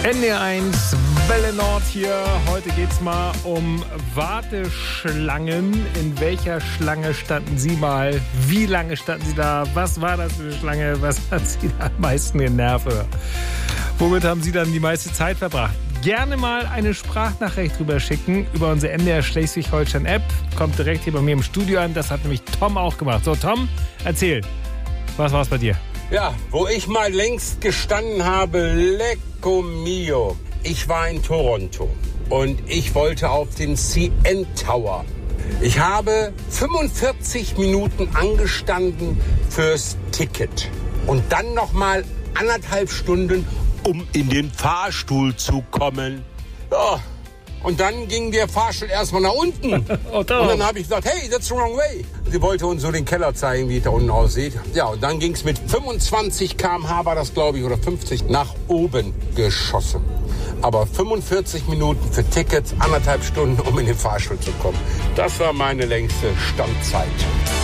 NDR1 Welle Nord hier. Heute geht's mal um Warteschlangen. In welcher Schlange standen Sie mal? Wie lange standen Sie da? Was war das für eine Schlange? Was hat Sie da am meisten genervt? Womit haben Sie dann die meiste Zeit verbracht? Gerne mal eine Sprachnachricht drüber schicken über unsere NDR Schleswig-Holstein-App. Kommt direkt hier bei mir im Studio an. Das hat nämlich Tom auch gemacht. So, Tom, erzähl. Was war's bei dir? Ja, wo ich mal längst gestanden habe, Lecco mio. Ich war in Toronto und ich wollte auf den CN Tower. Ich habe 45 Minuten angestanden fürs Ticket und dann noch mal 1,5 Stunden, um in den Fahrstuhl zu kommen. Ja. Und dann ging der Fahrstuhl erstmal nach unten. Und dann habe ich gesagt, hey, that's the wrong way. Sie wollte uns so den Keller zeigen, wie es da unten aussieht. Ja, und dann ging es mit 25 km/h, war das, glaube ich, oder 50, nach oben geschossen. Aber 45 Minuten für Tickets, 1,5 Stunden, um in den Fahrstuhl zu kommen. Das war meine längste Standzeit.